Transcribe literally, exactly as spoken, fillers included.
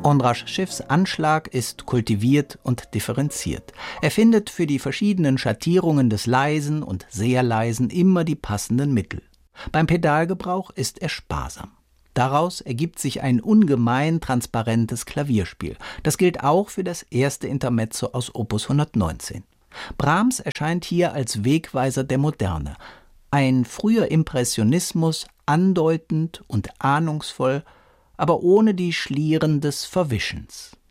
Ondráš Schiffs Anschlag ist kultiviert und differenziert. Er findet für die verschiedenen Schattierungen des Leisen und sehr Leisen immer die passenden Mittel. Beim Pedalgebrauch ist er sparsam. Daraus ergibt sich ein ungemein transparentes Klavierspiel. Das gilt auch für das erste Intermezzo aus Opus hundertneunzehn. Brahms erscheint hier als Wegweiser der Moderne. Ein früher Impressionismus, andeutend und ahnungsvoll, aber ohne die Schlieren des Verwischens.